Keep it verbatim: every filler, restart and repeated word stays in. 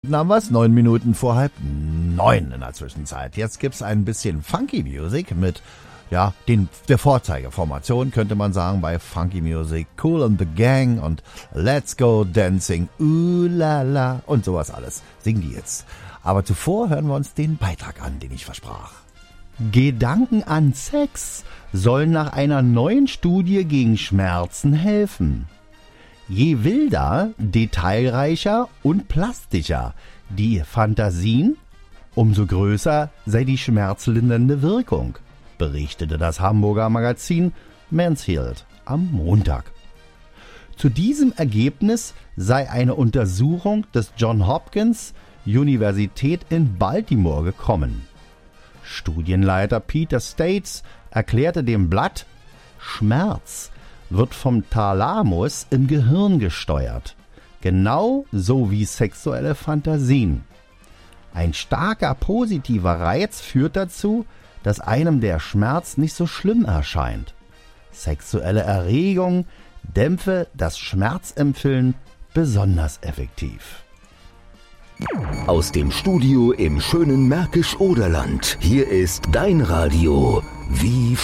Minuten haben wir's, neun Minuten vor halb neun in der Zwischenzeit. Jetzt gibt's ein bisschen Funky Music mit, ja, den, der Vorzeigeformation, könnte man sagen, bei Funky Music. Kool and the Gang und Let's Go Dancing, Ooh la la und sowas alles. Singen die jetzt. Aber zuvor hören wir uns den Beitrag an, den ich versprach. Gedanken an Sex sollen nach einer neuen Studie gegen Schmerzen helfen. Je wilder, detailreicher und plastischer die Fantasien, umso größer sei die schmerzlindernde Wirkung, berichtete das Hamburger Magazin Mansfield am Montag. Zu diesem Ergebnis sei eine Untersuchung des Johns Hopkins Universität in Baltimore gekommen. Studienleiter Peter States erklärte dem Blatt, Schmerz wird vom Thalamus im Gehirn gesteuert, genau so wie sexuelle Fantasien. Ein starker positiver Reiz führt dazu, dass einem der Schmerz nicht so schlimm erscheint. Sexuelle Erregung dämpfe das Schmerzempfinden besonders effektiv. Aus dem Studio im schönen Märkisch-Oderland. Hier ist dein Radio. Wie